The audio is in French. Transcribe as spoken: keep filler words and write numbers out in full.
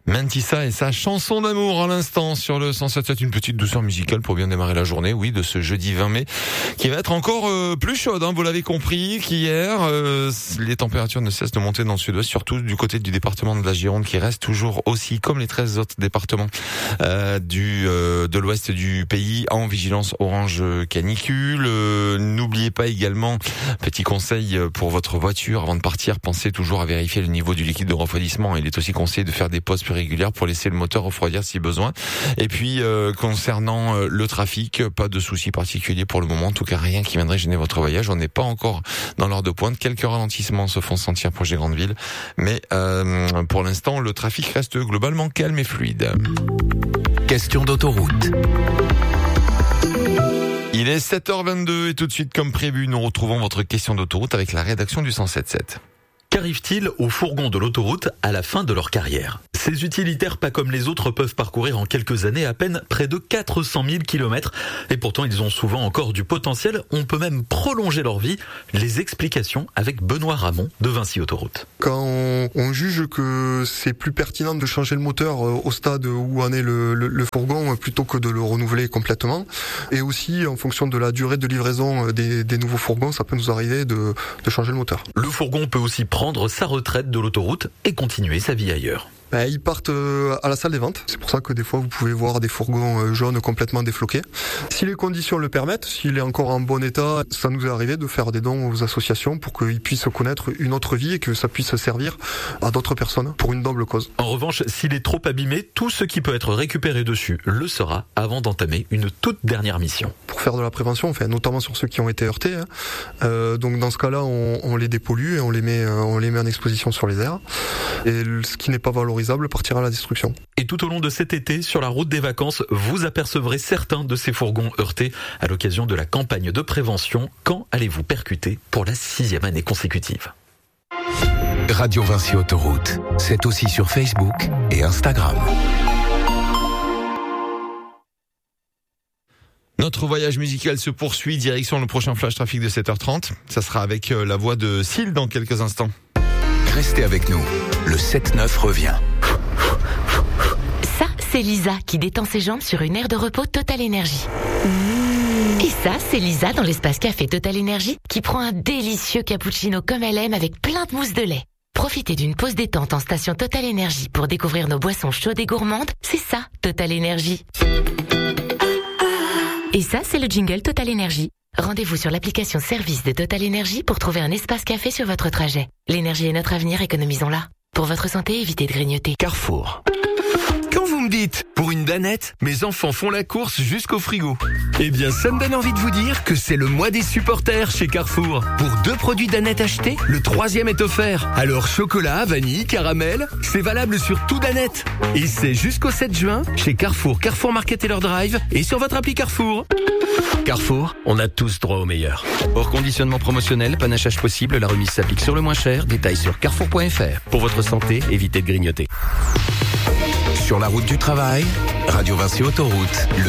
Mantissa et sa chanson d'amour à l'instant sur le cent sept sept, une petite douceur musicale pour bien démarrer la journée, oui, de ce jeudi vingt mai, qui va être encore euh, plus chaude, hein, vous l'avez compris, qu'hier. Euh, les températures ne cessent de monter dans le sud-ouest, surtout du côté du département de la Gironde, qui reste toujours aussi, comme les treize autres départements euh, du euh, de l'ouest du pays, en vigilance orange canicule. Euh, n'oubliez pas également, petit conseil pour votre voiture, avant de partir, pensez toujours à vérifier le niveau du liquide de refroidissement. Il est aussi conseillé de faire des pauses plus régulières pour laisser le moteur refroidir si besoin. Et puis euh, concernant euh, le trafic, pas de soucis particuliers pour le moment, en tout cas rien qui viendrait gêner votre voyage. On n'est pas encore dans l'heure de pointe, quelques ralentissements se font sentir pour les grandes villes, mais euh, pour l'instant le trafic reste globalement calme et fluide. Question d'autoroute. Il est sept heures vingt-deux et tout de suite, comme prévu, nous retrouvons votre question d'autoroute avec la rédaction du cent sept sept. Qu'arrive-t-il aux fourgons de l'autoroute à la fin de leur carrière ? Ces utilitaires, pas comme les autres, peuvent parcourir en quelques années à peine près de quatre cent mille kilomètres. Et pourtant, ils ont souvent encore du potentiel. On peut même prolonger leur vie. Les explications avec Benoît Ramon de Vinci Autoroute. Quand on, on juge que c'est plus pertinent de changer le moteur au stade où en est le, le, le fourgon plutôt que de le renouveler complètement, et aussi en fonction de la durée de livraison des, des nouveaux fourgons, ça peut nous arriver de, de changer le moteur. Le fourgon peut aussi prendre sa retraite de l'autoroute et continuer sa vie ailleurs. Ben, ils partent à la salle des ventes. C'est pour ça que des fois vous pouvez voir des fourgons jaunes complètement défloqués. Si les conditions le permettent, s'il est encore en bon état, ça nous est arrivé de faire des dons aux associations pour qu'ils puissent connaître une autre vie et que ça puisse servir à d'autres personnes pour une double cause. En revanche, s'il est trop abîmé, tout ce qui peut être récupéré dessus le sera avant d'entamer une toute dernière mission. Pour faire de la prévention, enfin, notamment sur ceux qui ont été heurtés. Hein. Euh, donc dans ce cas-là, on, on les dépollue et on les met, on les met en exposition sur les airs. Et ce qui n'est pas valorisable partira à la destruction. Et tout au long de cet été, sur la route des vacances, vous apercevrez certains de ces fourgons heurtés à l'occasion de la campagne de prévention. Quand allez-vous percuter pour la sixième année consécutive ? Radio Vinci Autoroute, c'est aussi sur Facebook et Instagram. Notre voyage musical se poursuit, direction le prochain flash trafic de sept heures trente. Ça sera avec la voix de Syl dans quelques instants. Restez avec nous, le sept neuf revient. Ça, c'est Lisa qui détend ses jambes sur une aire de repos Total Énergie. Mmh. Et ça, c'est Lisa dans l'espace café Total Énergie qui prend un délicieux cappuccino comme elle aime avec plein de mousse de lait. Profitez d'une pause détente en station Total Énergie pour découvrir nos boissons chaudes et gourmandes. C'est ça, Total Énergie. Et ça, c'est le jingle Total Énergie. Rendez-vous sur l'application service de Total Énergie pour trouver un espace café sur votre trajet. L'énergie est notre avenir, économisons-la. Pour votre santé, évitez de grignoter. Carrefour. Quand vous me dites, pour une danette, mes enfants font la course jusqu'au frigo. Eh bien, ça me donne envie de vous dire que c'est le mois des supporters chez Carrefour. Pour deux produits Danette achetés, le troisième est offert. Alors chocolat, vanille, caramel, c'est valable sur tout Danette. Et c'est jusqu'au sept juin chez Carrefour, Carrefour Market et leur Drive et sur votre appli Carrefour. Carrefour, on a tous droit au meilleur. Hors conditionnement promotionnel, panachage possible, la remise s'applique sur le moins cher. Détails sur carrefour point f r. Pour votre santé, évitez de grignoter. Sur la route du travail, Radio Vinci Autoroute. Le